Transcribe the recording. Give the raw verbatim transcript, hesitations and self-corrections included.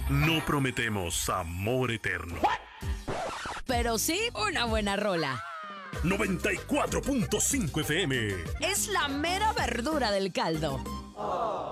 No prometemos amor eterno. Pero sí una buena rola. noventa y cuatro punto cinco F M. Es la mera verdura del caldo.